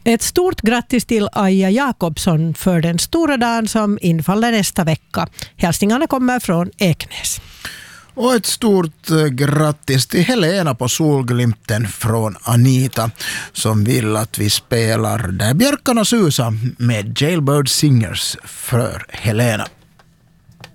Ett stort grattis till Aja Jakobsson för den stora dagen som infaller nästa vecka. Hälsningarna kommer från Eknäs. Och ett stort grattis till Helena på Solglimten från Anita som vill att vi spelar Där björkarna susar med Jailbird Singers för Helena.